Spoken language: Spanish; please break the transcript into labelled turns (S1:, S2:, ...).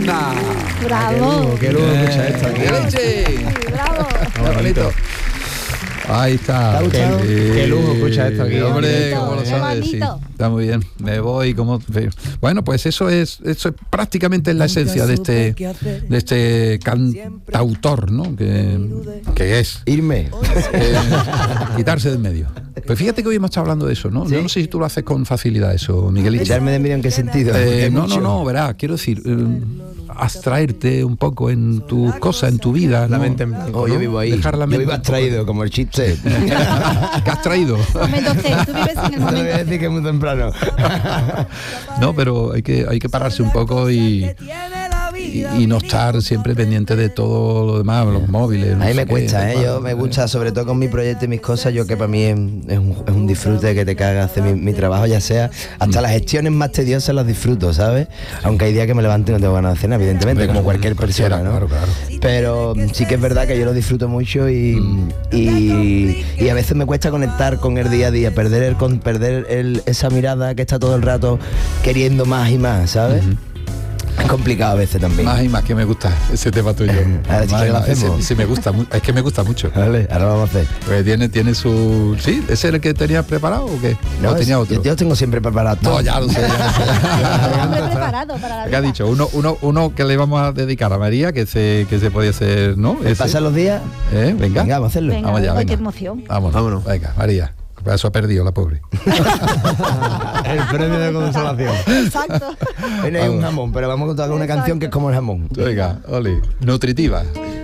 S1: Anda.
S2: Bravo.
S3: Qué lujo escuchar esto aquí.
S1: ¡Qué leche!
S2: Bravo.
S1: Qué bonito. Ahí está.
S3: ¿Te ha gustado? Qué lujo escuchar esto aquí.
S1: Sí, hombre,
S2: Qué
S1: ¿cómo lo
S2: bonito,
S1: sabes?
S2: qué
S1: Sí,
S2: bonito.
S1: está muy bien. Me voy como... Bueno, pues eso es prácticamente la esencia de este cantautor, ¿no? Que es
S3: Irme.
S1: quitarse del medio. Pues fíjate que hoy hemos estado hablando de eso, ¿no?
S3: ¿Sí?
S1: Yo no sé si tú lo haces con facilidad eso, Miguelito.
S3: ¿Quitarme de medio en qué sentido? Porque
S1: No, verá, quiero decir, abstraerte un poco en tu cosa, en tu vida.
S3: La
S1: ¿no?
S3: mente en blanco.
S1: ¿no?
S3: Yo vivo ahí.
S1: Dejar la
S3: Yo
S1: mente
S3: vivo
S1: un poco-
S3: abstraído, como el chiste.
S1: ¿Qué has traído?
S2: Momento C, tú vives en el
S3: No te voy a
S2: momento
S3: decir
S2: C.
S3: que es muy temprano.
S1: No, pero hay que pararse un poco y no estar siempre pendiente de todo lo demás, los móviles. no
S3: A mí
S1: sé
S3: me
S1: qué,
S3: cuesta,
S1: tal,
S3: yo me gusta, sobre todo con mi proyecto y mis cosas, yo que para mí es un disfrute que te caga hacer mi trabajo, ya sea, hasta las gestiones más tediosas las disfruto, ¿sabes? Aunque hay días que me levanto y no tengo ganas de cenar, evidentemente, como cualquier persona, ¿no?
S1: Claro.
S3: Pero sí que es verdad que yo lo disfruto mucho y a veces me cuesta conectar con el día a día, perder esa mirada que está todo el rato queriendo más y más, ¿sabes? Es complicado a veces también.
S1: Más y más que me gusta ese tema tuyo.
S3: Ahora sí
S1: Más
S3: que
S1: y
S3: lo
S1: más,
S3: hacemos.
S1: ese me gusta, es que me gusta mucho.
S3: Vale, ahora lo vamos a hacer.
S1: Pues tiene su... ¿Sí? ¿Ese es el que tenías preparado o qué? ¿O tenía otro?
S3: Yo tengo siempre preparado todo.
S1: No, ya lo sé.
S2: Hombre preparado para la
S1: ¿Qué ha
S2: vida.
S1: dicho? Uno que le vamos a dedicar a María, que se podía hacer, ¿no? Ese.
S3: ¿Pasan los días?
S1: Venga.
S3: Venga, vamos a hacerlo.
S2: Venga,
S1: Vamos ya,
S2: ay,
S1: venga.
S2: qué emoción.
S1: Vámonos. Venga, María. Por eso ha perdido la pobre.
S3: El premio de consolación.
S2: Exacto.
S3: Hoy no hay un jamón, pero vamos a contar una canción que es como el jamón.
S1: Venga, Oli. Nutritiva.